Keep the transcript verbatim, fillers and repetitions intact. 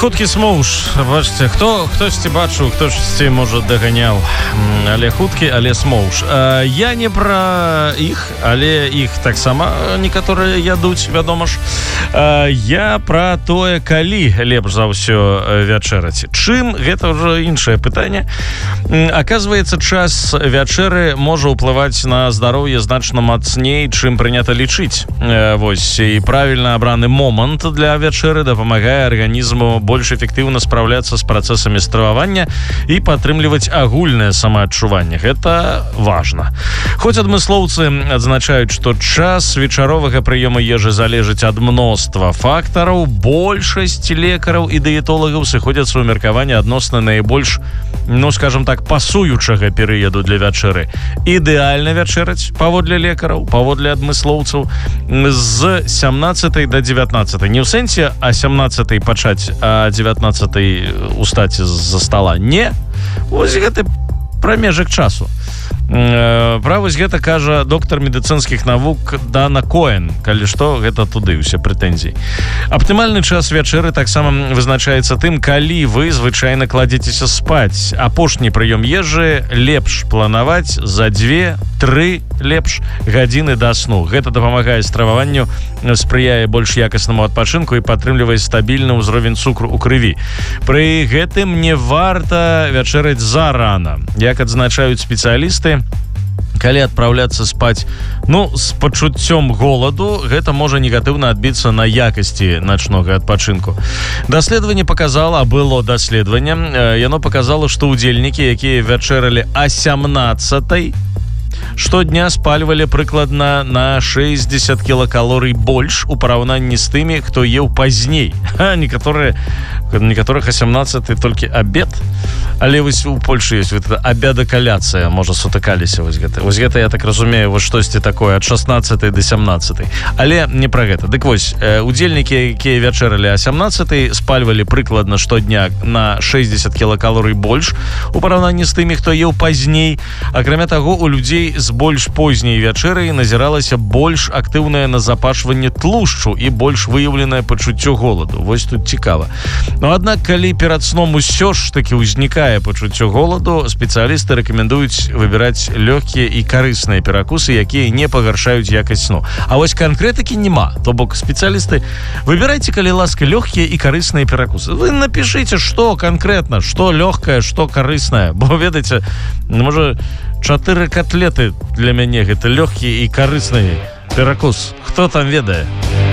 Хуткі смоуш, бачите, хто хтосьці бачыў, хтосьці можа даганяў, але хуткі, але смоуш. Я не пра іх, але іх таксама некаторыя ядуць, вядома ж. Я пра тое, калі лепш за ўсё вячэраць. Чым, гэта ўжо іншае пытанне. Аказваецца, час вячэры можа ўплываць на здароўе значна мацней, чым прынята лічыць. Вось, і правільна абраны момант для вячэры дапамагае арганізму больш эфектыўна спраўляцца з працэсамі стрававання і падтрымліваць агульнае самаадчуванне. Гэта важна. Хоць адмыслоўцы адзначаюць, што час вечаровага прыёму ежы залежыць ад мноства фактараў, большасць лекараў і дыетолагаў сыходзяцца ў меркаванне адносна найбольш, ну, скажам так, пасуючага перыяду для вячэры. Ідэальна вячэраць, паводле лекараў, паводле адмыслоўцаў, з сямнаццатай да дзевятнаццатай. Не ў сэнсе а сямнаццатай пачаць, а дзевятнаццатай устаць з-за стола. Не. Вось гэты прамежак часу. Пра вось гэта кажа доктар медыцынскіх навук Дана Коэн. Калі што, гэта туды ўсе прэтэнзіі. Аптымальны час вячэры таксама вызначаецца тым, калі вы звычайна кладзецеся спаць. Апошні прыём ежы лепш планаваць за две-тры лепш гадзіны да сну. Гэта дапамагае страваванню, спрыяе больш якаснаму адпачынку і падтрымлівае стабільны ўзровень цукру ў крыві. Пры гэтым не варта вячэраць зарана. Як адзначаюць спецыялісты, калі адпраўляцца спаць, ну, з пачуццём голаду, гэта можа негатыўна адбіцца на якасці начнога адпачынку. Даследаванне паказала, было даследаванне, яно паказала, што ўдзельнікі, якія вячэралі а сямнаццатай, штодня спальвалі прыкладна на шэсцьдзесят кілакалорый больш у параўнанні з тымі, хто еў пазней. А некаторыя, некаторых а сямнаццатай толькі абед. Але вось у Польшы ёсць вот абеда-каляцыя, можа, сутыкаліся вось гэта. Вось гэта, я так разумею, вот штосьці такое ад шаснаццатай да сямнаццатай. Але не пра гэта. Дык вось, удзельнікі, якія вячэралі а сямнаццатай, спальвалі прыкладна штодня на шэсцьдесят кілакалорый больш у параўнанні з тымі, хто еў пазней. Акрамя таго, у людзей з больш позняй вячэрай назіралася больш актыўнае назапашванне тлушчу і больш выяўленае пачуццё голаду. Вось тут цікава. Но аднак, калі перад сном усё ж такі ўзнікае пачуццё голаду, спецыялісты рэкамендуюць выбіраць лёгкія і карысныя перакусы, якія не пагаршаюць якасць сну. А вось канкрэтыкі няма. То бок спецыялісты, выбірайце, калі ласка, лёгкія і карысныя перакусы. Вы напішыце, што канкрэтна, што лёгкае, што карыснае. Бо, ведаеце, можа, чатыры котлеты для мяне гэта лёгкі і карысны перакус. Хто там ведае?